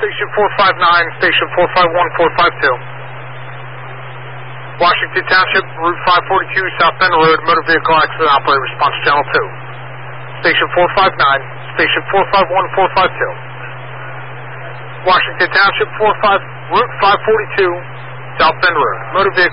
Station 459, Station 451, 452. Washington Township, Route 542, South Bend Road, motor vehicle accident, operator response channel 2. Station 459, Station 451, 452. Washington Township, Route 542, South Bend Road, motor vehicle